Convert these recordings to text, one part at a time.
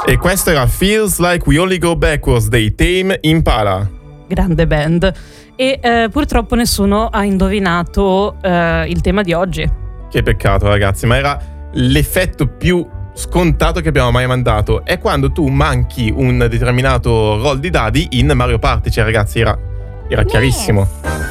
E questo era Feels Like We Only Go Backwards dei Tame Impala. Grande band. E purtroppo nessuno ha indovinato il tema di oggi. Che peccato, ragazzi, ma era l'effetto più scontato che abbiamo mai mandato. È quando tu manchi un determinato roll di dadi in Mario Party. Cioè, ragazzi, era chiarissimo.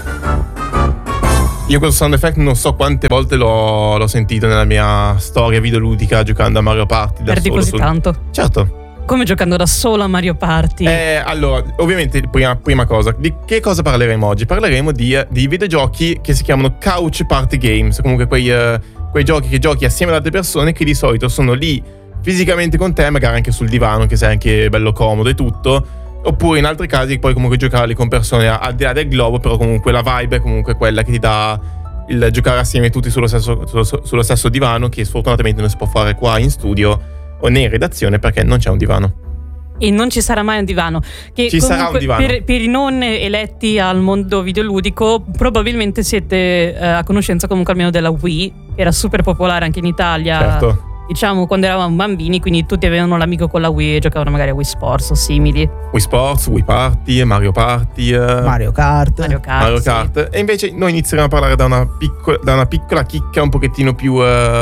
Io questo sound effect non so quante volte l'ho sentito nella mia storia videoludica giocando a Mario Party da Perdi solo. così tanto? Certo. Come giocando da solo a Mario Party? Allora, ovviamente, prima cosa, di che cosa parleremo oggi? Parleremo di videogiochi che si chiamano couch party games, comunque quei giochi che giochi assieme ad altre persone che di solito sono lì fisicamente con te, magari anche sul divano, che sei anche bello comodo e tutto, oppure in altri casi puoi comunque giocarli con persone al di là del globo, però comunque la vibe è comunque quella che ti dà il giocare assieme tutti sullo stesso divano, che sfortunatamente non si può fare qua in studio o né in redazione perché non c'è un divano. E non ci sarà mai un divano. Che ci sarà un divano. Per i non eletti al mondo videoludico, probabilmente siete a conoscenza comunque almeno della Wii, che era super popolare anche in Italia. Certo. Diciamo quando eravamo bambini, quindi tutti avevano l'amico con la Wii e giocavano magari a Wii Sports o simili. Wii Sports, Wii Party, Mario Party, Mario Kart. Mario Kart. E invece noi inizieremo a parlare da una piccola chicca un pochettino più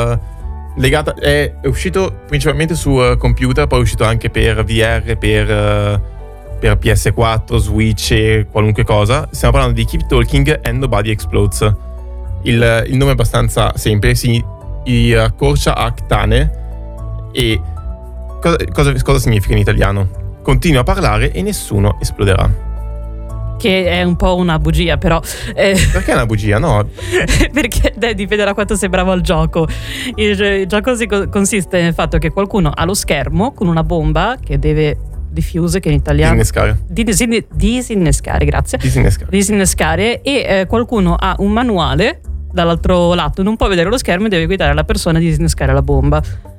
legata. È uscito principalmente su computer, poi è uscito anche per VR, per PS4, Switch e qualunque cosa. Stiamo parlando di Keep Talking and Nobody Explodes. Il nome è abbastanza semplice, si accorcia a Ktane. E cosa significa in italiano? Continua a parlare e nessuno esploderà. Che è un po' una bugia, però perché è una bugia? No. Perché dipende da quanto sei bravo al gioco. Il gioco consiste nel fatto che qualcuno ha lo schermo con una bomba che deve diffuse, che in italiano disinnescare, grazie. Disinnescare e qualcuno ha un manuale dall'altro lato, non può vedere lo schermo e deve guidare la persona a disinnescare la bomba.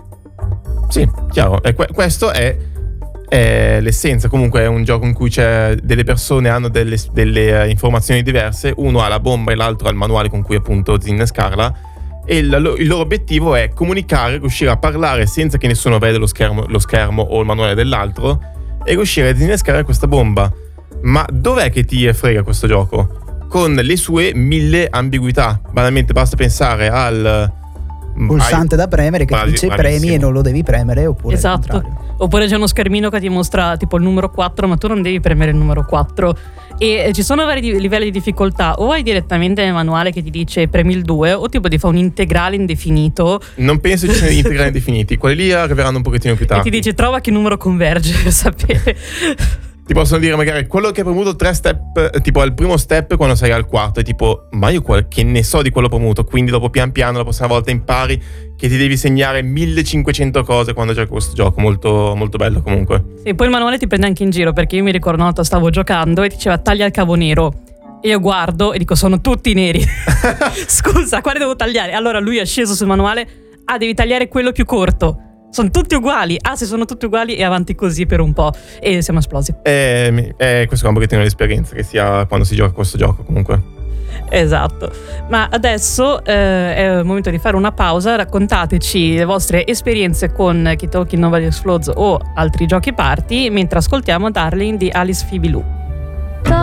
Sì, chiaro. Questo è l'essenza. Comunque è un gioco in cui c'è delle persone hanno delle informazioni diverse, uno ha la bomba e l'altro ha il manuale con cui appunto disinnescarla, e il loro obiettivo è comunicare, riuscire a parlare senza che nessuno veda lo schermo o il manuale dell'altro e riuscire a disinnescare questa bomba. Ma dov'è che ti frega questo gioco? Con le sue 1000 ambiguità. Banalmente basta pensare al pulsante da premere che dice premi e non lo devi premere, oppure esatto. Oppure c'è uno schermino che ti mostra tipo il numero 4, ma tu non devi premere il numero 4. E ci sono vari livelli di difficoltà. O hai direttamente nel manuale che ti dice premi il 2, o tipo ti fa un integrale indefinito. Non penso ci siano gli integrali indefiniti. Quelli lì arriveranno un pochettino più tardi. E ti dice trova che numero converge per sapere. Ti possono dire magari quello che hai premuto 3 step, tipo al primo step quando sei al quarto, e tipo ma io che ne so di quello premuto, quindi dopo pian piano la prossima volta impari che ti devi segnare 1500 cose quando giochi questo gioco. Molto molto bello comunque. E poi il manuale ti prende anche in giro, perché io mi ricordo una volta stavo giocando e diceva taglia il cavo nero e io guardo e dico sono tutti neri. Scusa, quale devo tagliare? Allora lui è sceso sul manuale, devi tagliare quello più corto. Sono tutti uguali. Se sono tutti uguali e avanti così per un po'. E siamo esplosi. Questa è un pochettino l'esperienza che si ha quando si gioca questo gioco comunque. Esatto. Ma adesso è il momento di fare una pausa. Raccontateci le vostre esperienze con Keep Talking Nobody Explodes o altri giochi party, mentre ascoltiamo Darling di Alice Phoebe Lou.